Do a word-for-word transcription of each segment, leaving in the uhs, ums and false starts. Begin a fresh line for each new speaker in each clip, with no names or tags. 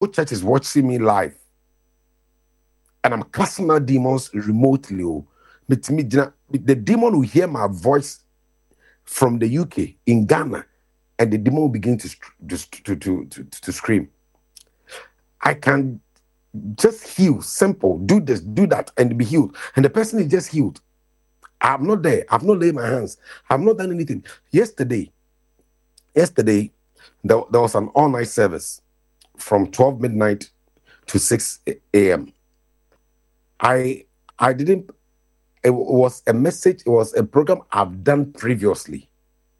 church is watching me live, and I'm casting out demons remotely. Oh, but me, the demon will hear my voice from the U K in Ghana, and the demon will begin to just to, to, to, to scream. I can just heal, simple, do this, do that, and be healed. And the person is just healed. I'm not there. I've not laid my hands. I've not done anything. Yesterday, yesterday, there, there was an all-night service from twelve midnight to six a.m. I I didn't, it was a message, it was a program I've done previously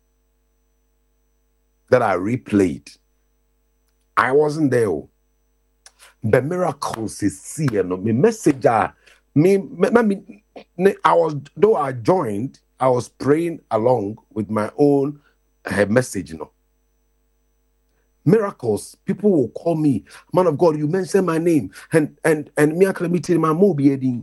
that I replayed. I wasn't there. The miracles is see, you know, my message, uh, me, me, me, I was, though I joined, I was praying along with my own uh, message, you know. Miracles, people will call me, man of God, you mentioned my name, and and and me, I can meet my mobile.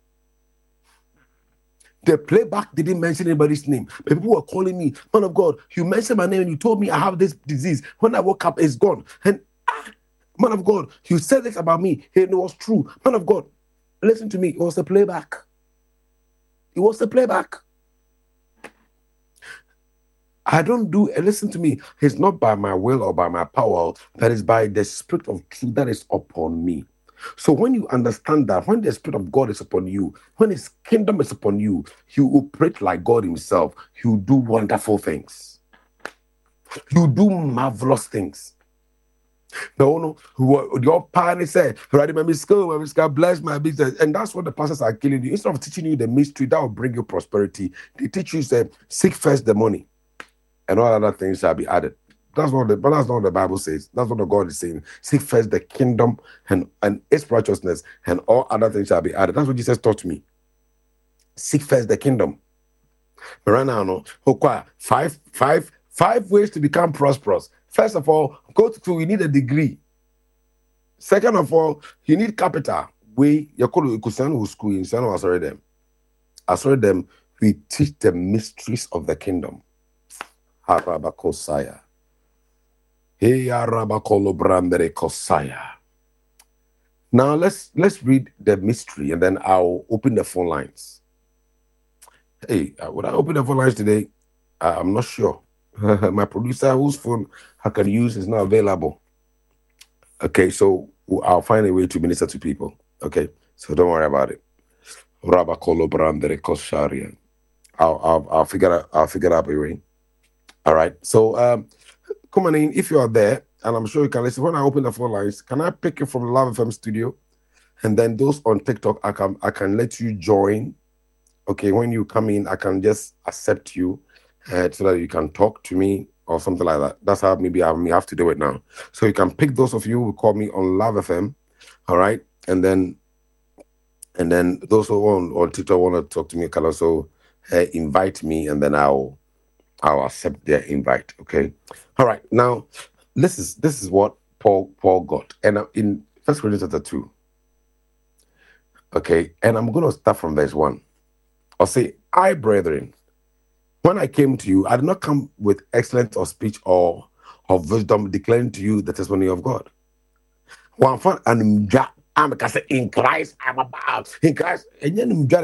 The playback didn't mention anybody's name. But people were calling me, man of God, you mentioned my name and you told me I have this disease. When I woke up, it's gone. And ah, man of God, you said this about me, and it was true. Man of God, listen to me. It was a playback. It was a playback. I don't do, listen to me. It's not by my will or by my power, that is by the Spirit of truth that is upon me. So when you understand that, when the Spirit of God is upon you, when His kingdom is upon you, you operate like God Himself. You do wonderful things. You do marvelous things. No, no. What your parents said, right? My school, my school, bless my business, and that's what the pastors are killing you. Instead of teaching you the mystery that will bring you prosperity, they teach you say, seek first the money, and all other things shall be added. That's what the but that's not what the Bible says. That's what the God is saying. Seek first the kingdom and, and its righteousness, and all other things shall be added. That's what Jesus taught me. Seek first the kingdom. Five, five, five ways to become prosperous. First of all, go to school, you need a degree. Second of all, you need capital. We you could school in Sano, I saw them. I saw them. We teach the mysteries of the kingdom. Harabakosaya. Now let's let's read the mystery and then I'll open the phone lines. Hey, uh, would I open the phone lines today? Uh, I'm not sure. My producer, whose phone I can use, is not available. Okay, so I'll find a way to minister to people. Okay, so don't worry about it. I'll I'll, I'll figure out I'll figure out a way. All right, so um. Come on in, if you are there, and I'm sure you can listen. When I open the phone lines, can I pick you from the Love F M studio? And then those on TikTok, I can I can let you join. Okay, when you come in, I can just accept you uh, so that you can talk to me or something like that. That's how maybe I may have to do it now. So you can pick those of you who call me on Love F M, all right? And then and then those who on, on TikTok want to talk to me can also uh, invite me, and then I'll I'll accept their invite. Okay. All right. Now, this is this is what Paul Paul got, and in First Corinthians chapter two. Okay, and I'm going to start from verse one. I'll say, I, brethren, when I came to you, I did not come with excellence of speech or of wisdom, declaring to you the testimony of God. One fun and I'm in Christ, I'm about in Christ. And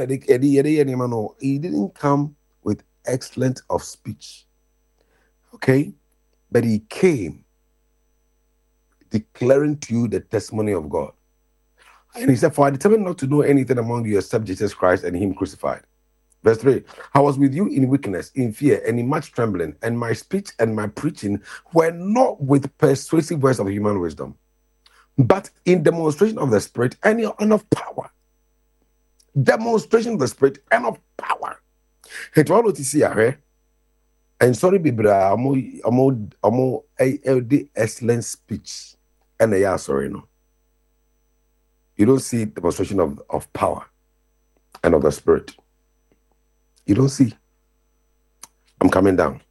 he didn't come with excellence of speech. Okay, but he came declaring to you the testimony of God. And he said, for I determined not to know anything among you except Jesus Christ and him crucified. Verse three, I was with you in weakness, in fear, and in much trembling, and my speech and my preaching were not with persuasive words of human wisdom, but in demonstration of the Spirit and of power. Demonstration of the Spirit and of power. And to all what you see here, and sorry, Bibra, amo amo a excellent speech, and they are sorry, no. You don't see demonstration of, of power and of the Spirit. You don't see. I'm coming down.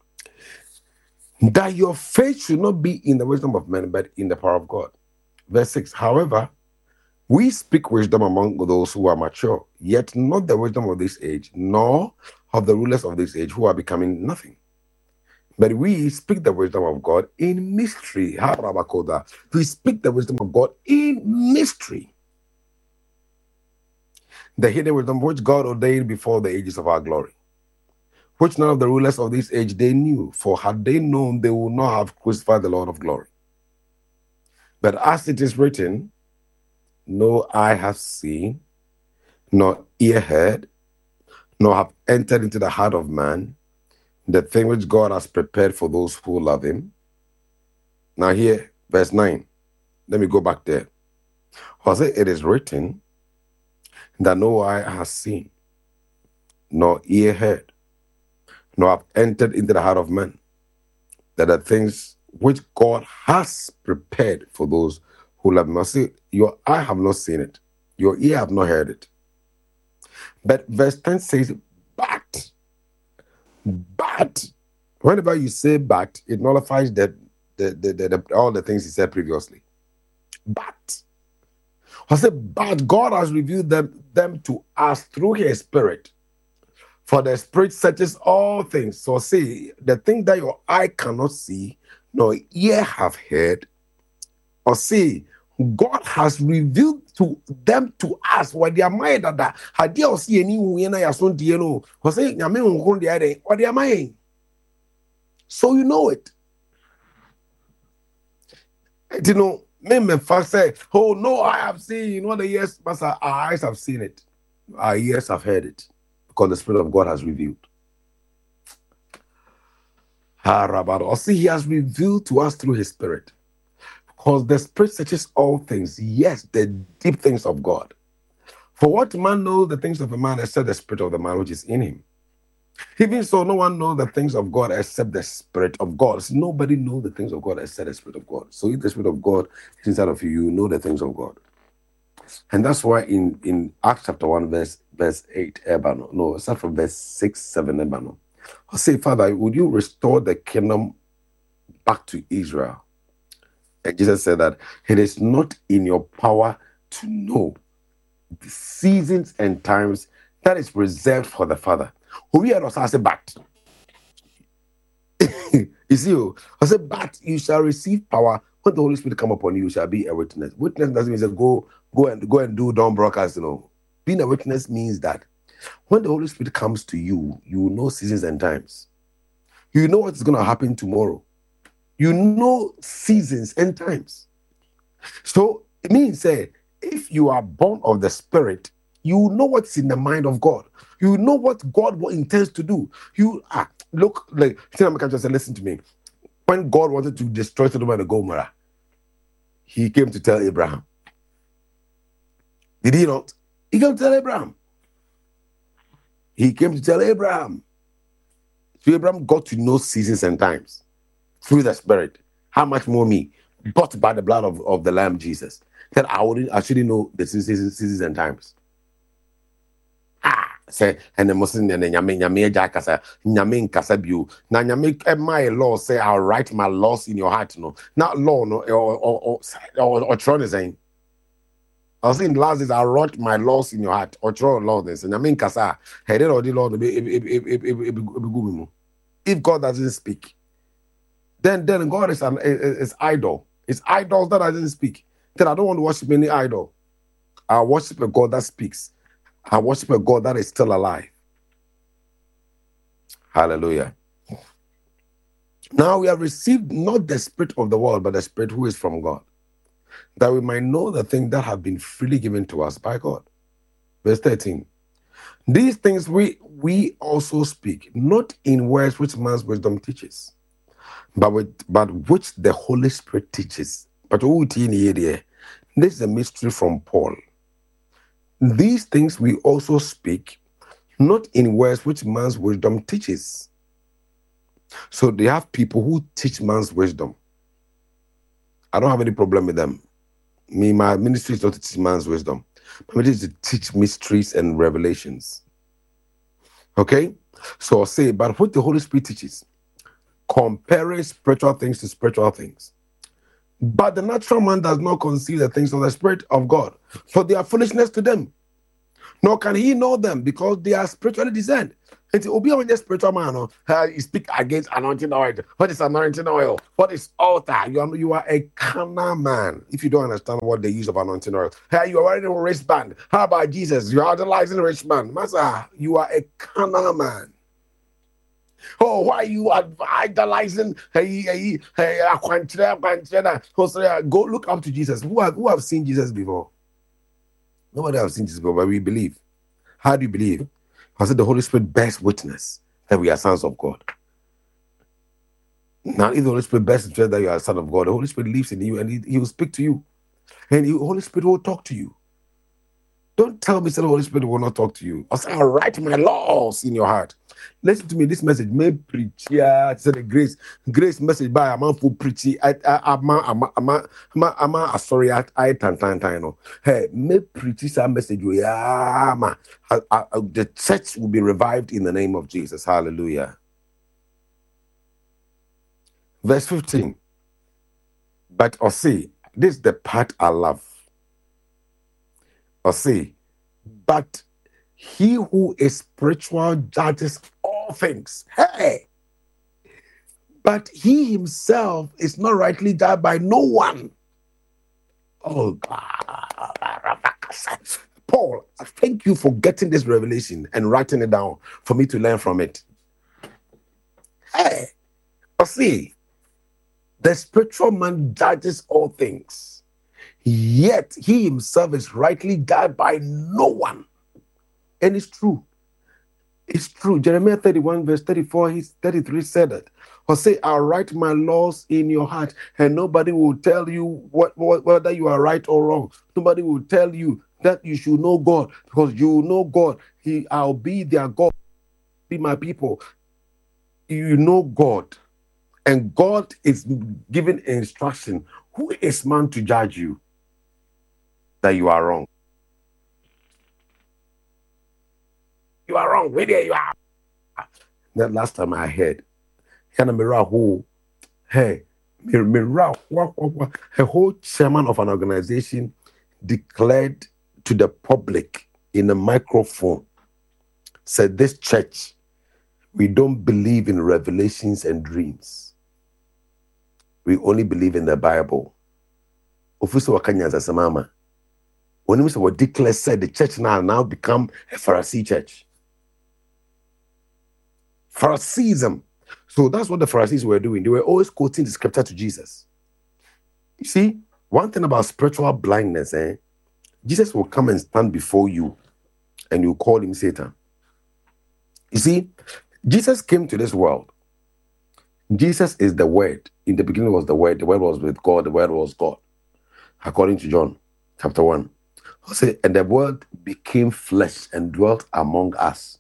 That your faith should not be in the wisdom of men, but in the power of God. Verse six, however, we speak wisdom among those who are mature, yet not the wisdom of this age, nor of the rulers of this age who are becoming nothing. But we speak the wisdom of God in mystery. Harabakoda. We speak the wisdom of God in mystery. The hidden wisdom which God ordained before the ages of our glory, which none of the rulers of this age they knew, for had they known, they would not have crucified the Lord of glory. But as it is written, no eye has seen, nor ear heard, nor have entered into the heart of man, the thing which God has prepared for those who love him. Now here, verse nine. Let me go back there. Was it, it is written that no eye has seen, nor ear heard, nor have entered into the heart of man, that the things which God has prepared for those who love him. Now see, your eye have not seen it, your ear have not heard it. But verse ten says, but, but, whenever you say but, it nullifies the, the, the, the, the all the things he said previously. But, I said, but God has revealed them, them to us through his spirit. For the spirit searches all things. So see, the thing that your eye cannot see, nor ear have heard, or see, God has revealed to them to us what they are made at that. Had you see any when I assume you know, or say, what they are made. So you know it. You know, men first say, oh no, I have seen what the ears, but our eyes have seen it, our ears have heard it, because the Spirit of God has revealed. Or see, he has revealed to us through his Spirit. Because the Spirit searches all things, yes, the deep things of God. For what man knows the things of a man except the Spirit of the man which is in him? Even so, no one knows the things of God except the Spirit of God. So nobody knows the things of God except the Spirit of God. So if the Spirit of God is inside of you, you know the things of God. And that's why in, in Acts chapter one, verse verse eight, Ebano, no, start from verse six, seven, Ebano. I'll say, Father, would you restore the kingdom back to Israel? And Jesus said that it is not in your power to know the seasons and times that is reserved for the Father. Who we are not say, but you see, I said, but you shall receive power when the Holy Spirit come upon you. You shall be a witness. Witness doesn't mean that go go and go and do dumb broadcast. You know, being a witness means that when the Holy Spirit comes to you, you know seasons and times. You know what's going to happen tomorrow. You know seasons and times. So it means say, if you are born of the Spirit, you know what's in the mind of God. You know what God intends to do. You ah, look like just say, listen to me. When God wanted to destroy Sodom and Gomorrah, he came to tell Abraham. Did he not? He came to tell Abraham. He came to tell Abraham. So Abraham got to know seasons and times through the Spirit. How much more me? Bought by the blood of, of the Lamb Jesus. That I wouldn't actually know the seasons, seasons and times. Ah, say, and the Muslim and the Nyame Nyame Jakasa, Nyame Kasabu. Now Nyame my law say I'll write my laws in your heart. No, not law, no, or or or or, or Tron is saying. I was saying last is I wrote my laws in your heart. Or Tron law this. And Nyame Kasa, headed or the Lord if God doesn't speak. Then, then God is an is idol. It's idols that doesn't speak. Then I don't want to worship any idol. I worship a God that speaks. I worship a God that is still alive. Hallelujah. Now we have received not the spirit of the world, but the Spirit who is from God, that we might know the things that have been freely given to us by God. Verse thirteen. These things we we also speak, not in words which man's wisdom teaches, but with but which the Holy Spirit teaches. But this is a mystery from Paul. These things we also speak, not in words which man's wisdom teaches. So they have people who teach man's wisdom. I don't have any problem with them. Me, my ministry is not to teach man's wisdom. My ministry is to teach mysteries and revelations. Okay? So I'll say, but what the Holy Spirit teaches, comparing spiritual things to spiritual things. But the natural man does not conceive the things of the Spirit of God, for they are foolishness to them. Nor can he know them, because they are spiritually discerned. It's Obi on spiritual man. No? Uh, you speak against anointing oil. What is anointing oil? What is altar? You are you are a carnal man. If you don't understand what the use of anointing oil, hey, you are wearing a wristband. How about Jesus? You are idolizing a rich man. Master, you are a carnal man. Oh, why you are idolizing? Hey, hey, hey, go look up to Jesus. Who have who have seen Jesus before? Nobody have seen Jesus before, but we believe. How do you believe? I said the Holy Spirit bears witness that we are sons of God. Now, if the Holy Spirit bears witness that you are a son of God, the Holy Spirit lives in you and he, he will speak to you. And the Holy Spirit will talk to you. Don't tell me that the Holy Spirit will not talk to you. I say, I'll write my laws in your heart. Listen to me, this message may preach. Yeah, it's a grace. Grace message by a man for preaching. I, I, I'm a, I'm a, I'm a, I'm a, sorry, I, I, tan, tan, tan, no. Hey, may preach this message. Yeah, man. I, I, the church will be revived in the name of Jesus. Hallelujah. Verse fifteen. But or see, this is the part I love. Or see, but he who is spiritual judges all things. Hey, but he himself is not rightly judged by no one. Oh God. Paul, thank you for getting this revelation and writing it down for me to learn from it. Hey, or see, the spiritual man judges all things, yet he himself is rightly judged by no one. And it's true. It's true. Jeremiah thirty-one, verse thirty-four, he's thirty-three said it. Or say, I'll write my laws in your heart, and nobody will tell you what, what whether you are right or wrong. Nobody will tell you that you should know God, because you know God. He, I'll be their God, be my people. You know God, and God is giving instruction. Who is man to judge you that you are wrong? You are wrong. Where there you are. That last time I heard, who, hey, a whole chairman of an organization declared to the public in a microphone, said, this church, we don't believe in revelations and dreams. We only believe in the Bible. Officer Wakanya Zasamama. When Mister declared, said the church now now become a Pharisee church. Phariseeism. So that's what the Pharisees were doing. They were always quoting the scripture to Jesus. You see, one thing about spiritual blindness, eh? Jesus will come and stand before you and you call him Satan. You see, Jesus came to this world. Jesus is the Word. In the beginning was the Word. The Word was with God. The Word was God. According to John chapter one. I'll say, and the Word became flesh and dwelt among us.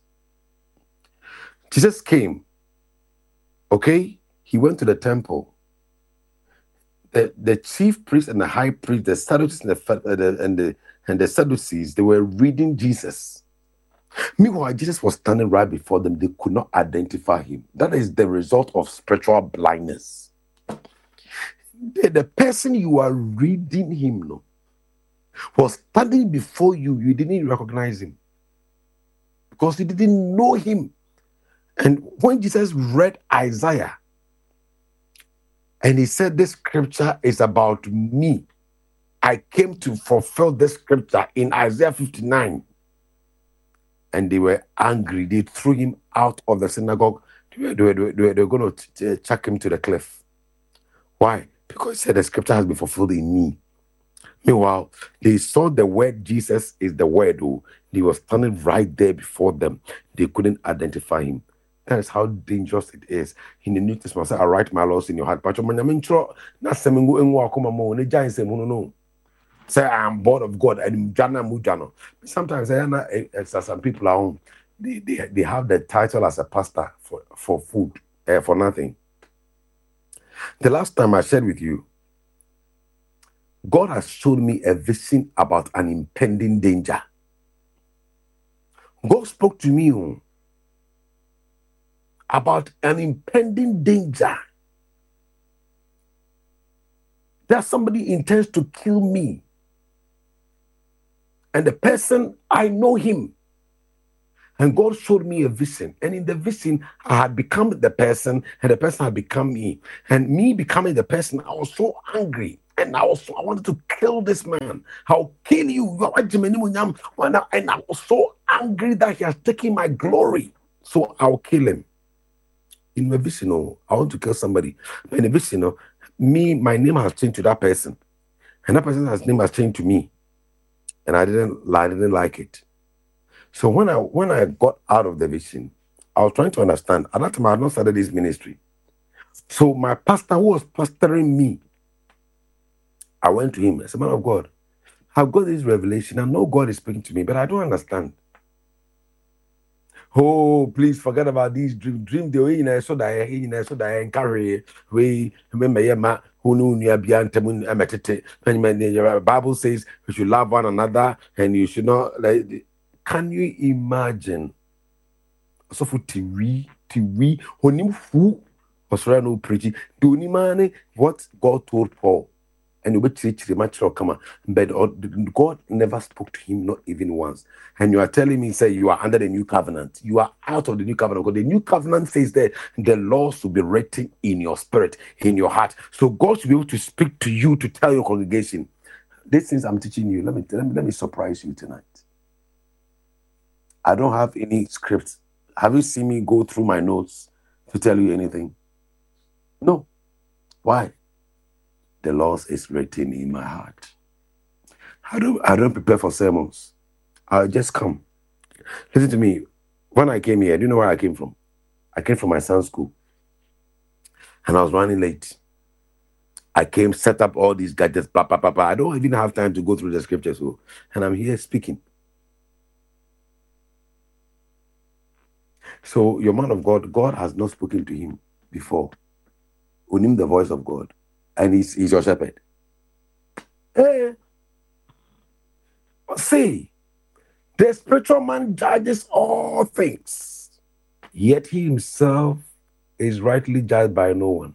Jesus came, okay? He went to the temple. The, the chief priest and the high priest, the Sadducees and the, and the and the Sadducees, they were reading Jesus. Meanwhile, Jesus was standing right before them. They could not identify him. That is the result of spiritual blindness. The, the person you are reading him no, was standing before you. You didn't recognize him because you didn't know him. And when Jesus read Isaiah, and he said, this scripture is about me. I came to fulfill this scripture in Isaiah fifty-nine. And they were angry. They threw him out of the synagogue. They were, they were, they were, they were going to chuck him to the cliff. Why? Because he said the scripture has been fulfilled in me. Meanwhile, they saw the word Jesus is the word. Oh, he was standing right there before them. They couldn't identify him. That is how dangerous it is. In the New Testament, I say, I write my laws in your heart. But say, I am born of God. And sometimes some people are home. They, they, they have the title as a pastor for, for food, uh, for nothing. The last time I shared with you, God has shown me a vision about an impending danger. God spoke to me about an impending danger. That somebody intends to kill me. And the person, I know him. And God showed me a vision. And in the vision, I had become the person, and the person had become me. And me becoming the person, I was so angry. And I was, I wanted to kill this man. I'll kill you. And I was so angry that he has taken my glory. So I'll kill him. In the vision, oh, I want to kill somebody. But in the vision, oh, me, my name has changed to that person. And that person's name has changed to me. And I didn't, I didn't like it. So when I when I got out of the vision, I was trying to understand. At that time, I had not started this ministry. So my pastor who was pastoring me, I went to him. I said, man of God, I've got this revelation. I know God is speaking to me, but I don't understand. Oh, please forget about these dreams. Dream the way you know so that you know so that I encourage we remember ma who knew near beyond emetete. The Bible says we should love one another and you should not like. Can you imagine? So for T V, T V, who who was no preaching. Do you man what God told Paul? And you teach the material come but God never spoke to him, not even once. And you are telling me, say you are under the new covenant. You are out of the new covenant because the new covenant says that the laws will be written in your spirit, in your heart. So God should be able to speak to you to tell your congregation. These things I'm teaching you, let me let me, let me surprise you tonight. I don't have any script. Have you seen me go through my notes to tell you anything? No. Why? The laws is written in my heart. I don't, I don't prepare for sermons. I'll just come. Listen to me. When I came here, do you know where I came from? I came from my son's school. And I was running late. I came, set up all these gadgets, blah, blah, blah, blah. I don't even have time to go through the scriptures. So, and I'm here speaking. So your man of God, God has not spoken to him before. On him the voice of God. And he's, he's your shepherd. Hey, see, the spiritual man judges all things, yet he himself is rightly judged by no one.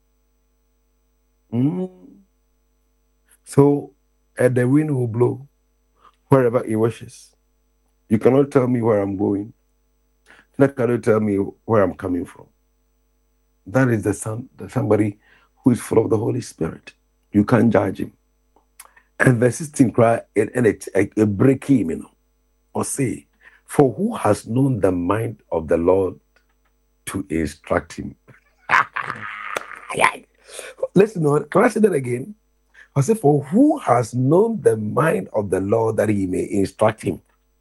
Mm. So, and the wind will blow wherever it wishes. You cannot tell me where I'm going. That cannot tell me where I'm coming from. That is the son, the somebody who is full of the Holy Spirit. You can't judge him. And verse sixteen cry and it a break him, you know, or say, for who has known the mind of the Lord to instruct him? Listen, can I say that again? I say, for who has known the mind of the Lord that he may instruct him?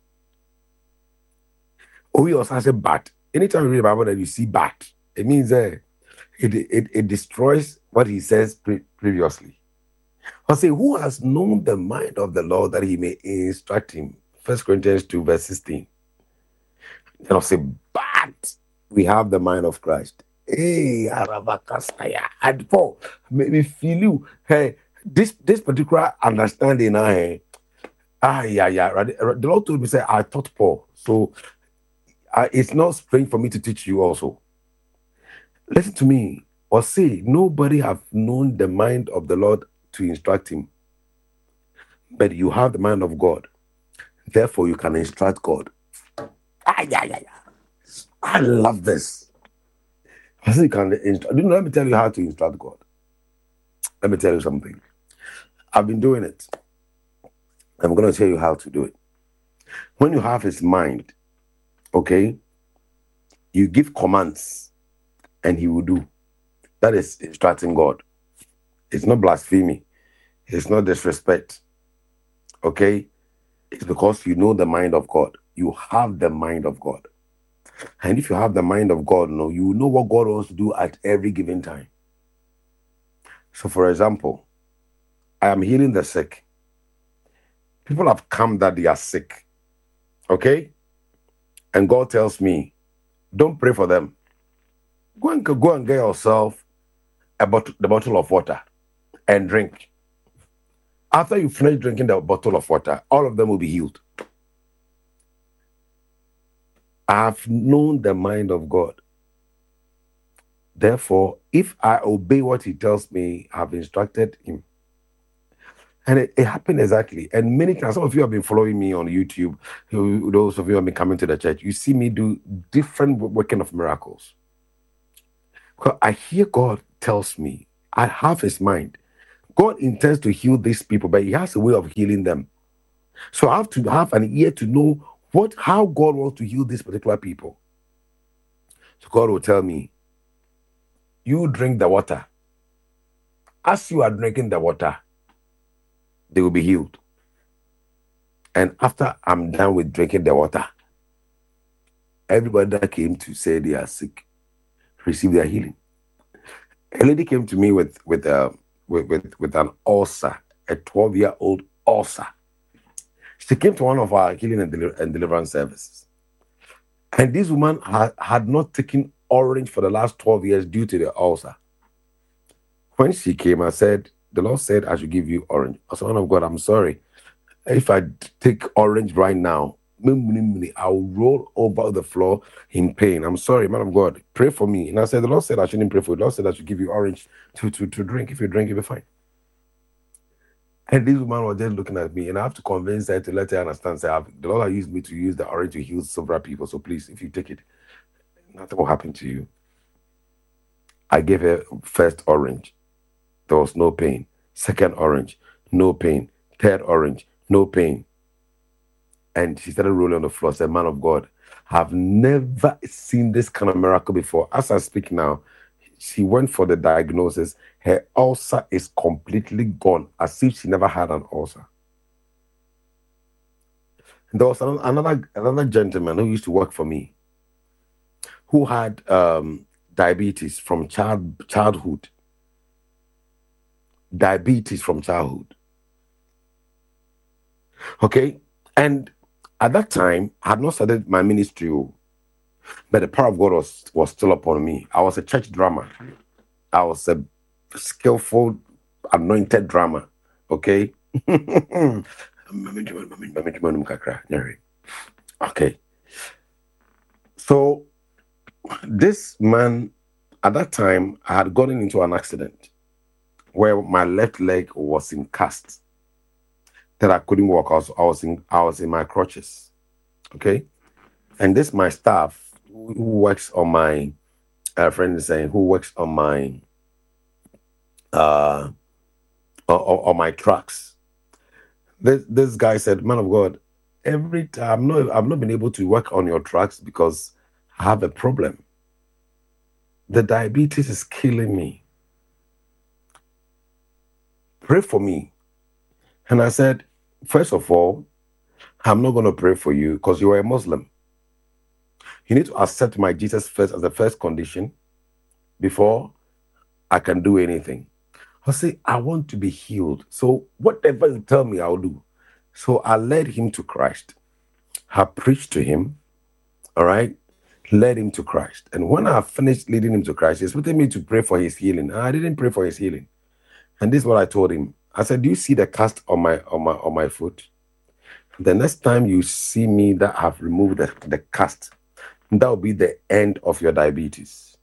Oh, he also has a bat. Anytime you read the Bible that you see bat, it means that uh, it, it, it destroys what he says pre- previously. I say, who has known the mind of the Lord that he may instruct him? First Corinthians two, verse sixteen. And I'll say, but we have the mind of Christ. Hey, Arabakasaya. And Paul, maybe feel you. Hey, this this particular understanding, I ah, yeah, yeah. The Lord told me, say, I taught Paul. So uh, it's not strange for me to teach you also. Listen to me. Or say, nobody have known the mind of the Lord to instruct him. But you have the mind of God. Therefore, you can instruct God. Ah, yeah, yeah, yeah. I love this. I think you can instruct. Let me tell you how to instruct God. Let me tell you something. I've been doing it. I'm going to tell you how to do it. When you have his mind, okay, you give commands and he will do. That is instructing God. It's not blasphemy. It's not disrespect. Okay? It's because you know the mind of God. You have the mind of God. And if you have the mind of God, no, you know what God wants to do at every given time. So, for example, I am healing the sick. People have come that they are sick. Okay? And God tells me, don't pray for them. Go and, go and get yourself a bottle, the bottle of water and drink. After you finish drinking the bottle of water, all of them will be healed. I have known the mind of God. Therefore, if I obey what he tells me, I've instructed him. And it, it happened exactly. And many times, some of you have been following me on YouTube. Who, those of you who have been coming to the church, you see me do different working of miracles. Because I hear God tells me, I have his mind. God intends to heal these people, but he has a way of healing them. So I have to have an ear to know what how God wants to heal these particular people. So God will tell me, you drink the water. As you are drinking the water, they will be healed. And after I'm done with drinking the water, everybody that came to say they are sick receive their healing. A lady came to me with with uh, with, with with an ulcer, a twelve-year-old ulcer. She came to one of our healing and, deli- and deliverance services. And this woman ha- had not taken orange for the last twelve years due to the ulcer. When she came, I said, the Lord said I should give you orange. I said, man of God, I'm sorry. If I take orange right now, I'll roll over the floor in pain. I'm sorry, man of God. Pray for me. And I said, the Lord said I shouldn't pray for you. The Lord said I should give you orange to, to, to drink. If you drink, you'll be fine. And this woman was just looking at me, and I have to convince her to let her understand. Say, the Lord has used me to use the orange to heal several people. So please, if you take it, nothing will happen to you. I gave her first orange. There was no pain. Second orange, no pain. Third orange, no pain. And she started rolling on the floor. Said, man of God, I've never seen this kind of miracle before. As I speak now, she went for the diagnosis. Her ulcer is completely gone, as if she never had an ulcer. And there was another, another gentleman who used to work for me, who had um, diabetes from child, childhood. Diabetes from childhood. Okay? And at that time, I had not started my ministry, but the power of God was, was still upon me. I was a church drummer. I was a skillful, anointed drummer. Okay? Okay. So, this man, at that time, I had gotten into an accident where my left leg was in cast, that I couldn't walk. I was, I was in I was in my crutches. Okay? And this my staff who works on my uh, friend is saying who works on my uh on, on my tracks. This this guy said, man of God, every time no, I've not been able to work on your tracks because I have a problem. The diabetes is killing me. Pray for me. And I said, first of all, I'm not going to pray for you because you are a Muslim. You need to accept my Jesus first as the first condition before I can do anything. I say, I want to be healed. So whatever you tell me, I'll do. So I led him to Christ. I preached to him, all right? Led him to Christ. And when I finished leading him to Christ, he expected me to pray for his healing. I didn't pray for his healing. And this is what I told him. I said, do you see the cast on my on my on my foot? The next time you see me that have removed the, the cast, that will be the end of your diabetes.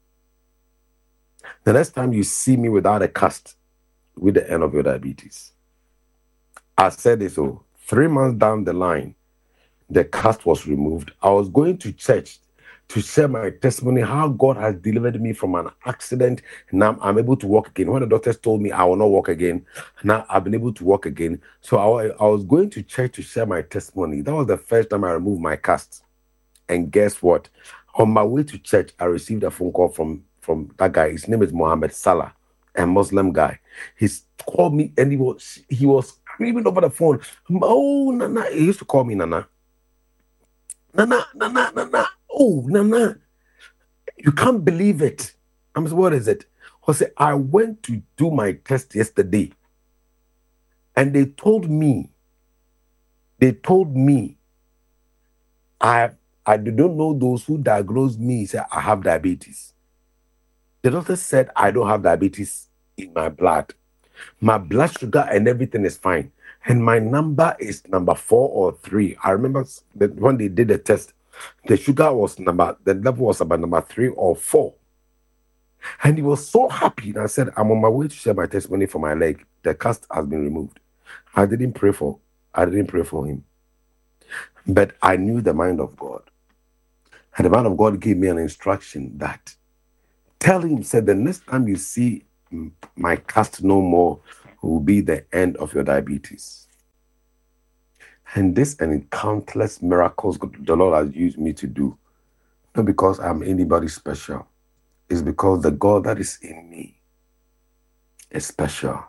The next time you see me without a cast, with the end of your diabetes. I said this, so three months down the line, the cast was removed. I was going to church to share my testimony, how God has delivered me from an accident. Now I'm able to walk again. When the doctors told me I will not walk again, now I've been able to walk again. So I, I was going to church to share my testimony. That was the first time I removed my cast. And guess what? On my way to church, I received a phone call from, from that guy. His name is Mohammed Salah, a Muslim guy. He's called me and he was, he was screaming over the phone. Oh, Nana. He used to call me Nana. Nana, Nana, Nana. Oh, Nana, you can't believe it. I'm saying, what is it? I said, I went to do my test yesterday, and they told me, they told me, I I don't know those who diagnosed me, said I have diabetes. The doctor said I don't have diabetes in my blood. My blood sugar and everything is fine. And my number is number four or three. I remember that when they did the test, the sugar was number, the level was about number three or four. And he was so happy. And I said, I'm on my way to share my testimony for my leg. The cast has been removed. I didn't pray for, I didn't pray for him. But I knew the mind of God. And the man of God gave me an instruction that tell him, said, the next time you see my cast no more will be the end of your diabetes. And this and countless miracles the Lord has used me to do, not because I'm anybody special, it's because the God that is in me is special.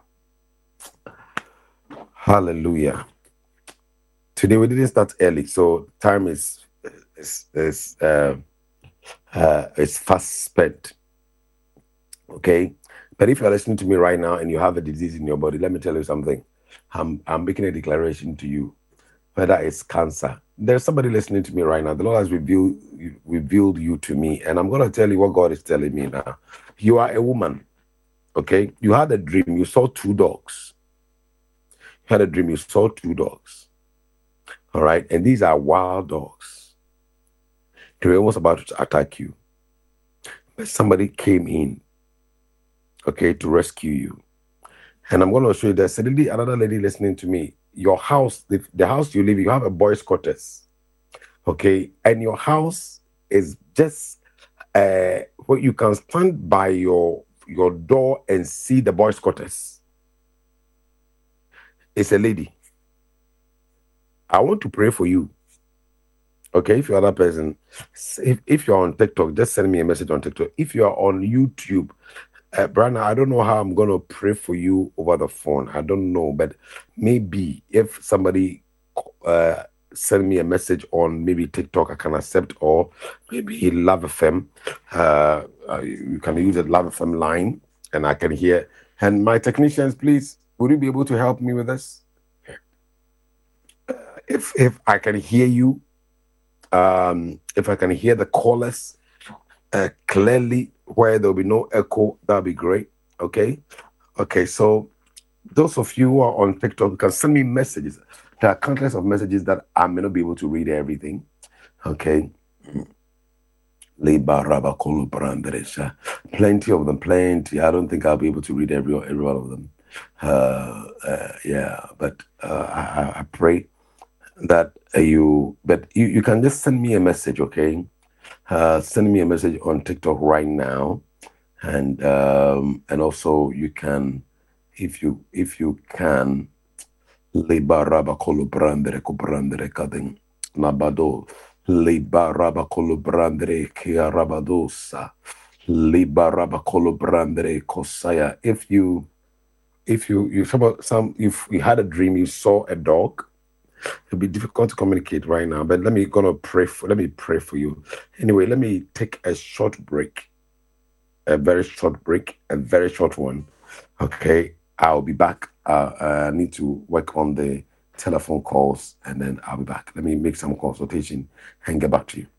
Hallelujah. Today we didn't start early, so time is is is uh, uh, is fast spent. Okay, but if you're listening to me right now and you have a disease in your body, let me tell you something. I'm I'm making a declaration to you, whether it's cancer. There's somebody listening to me right now. The Lord has revealed revealed you to me, and I'm going to tell you what God is telling me now. You are a woman, okay? You had a dream. You saw two dogs. You had a dream. You saw two dogs, all right? And these are wild dogs. They were almost about to attack you, but somebody came in, okay, to rescue you. And I'm going to show you there's a lady, another lady listening to me. Your house, the, the house you live in, you have a boys' quarters, okay? And your house is just uh, where you can stand by your your door and see the boys' quarters. It's a lady. I want to pray for you. Okay, if you're that person, if, if you're on TikTok, just send me a message on TikTok. If you're on YouTube, uh, Brana, I don't know how I'm going to pray for you over the phone. I don't know, but maybe if somebody uh, send me a message on maybe TikTok, I can accept, or maybe Love F M. Uh, uh, you can use the Love F M line, and I can hear. And my technicians, please, would you be able to help me with this? Uh, if if I can hear you, um, if I can hear the callers uh, clearly, where there'll be no echo, that'll be great. Okay, okay. So those of you who are on TikTok, you can send me messages. There are countless of messages that I may not be able to read everything. Okay. Plenty of them, plenty. I don't think I'll be able to read every every one of them. Uh, uh, yeah, but uh, I, I pray that uh, you, but you, you can just send me a message, okay? Uh, send me a message on TikTok right now, and um, and also you can, if you if you can, Libaraba Colubrandere Cobrandere Cading Nabado Libaraba Colubrandere Kiarabadosa Libaraba Colubrandere Kosaya. If you if you you some some if you had a dream, you saw a dog, it'll be difficult to communicate right now. But let me gonna pray for let me pray for you. Anyway, let me take a short break. A very short break, a very short one. Okay. I'll be back. Uh, I need to work on the telephone calls, and then I'll be back. Let me make some consultation and get back to you.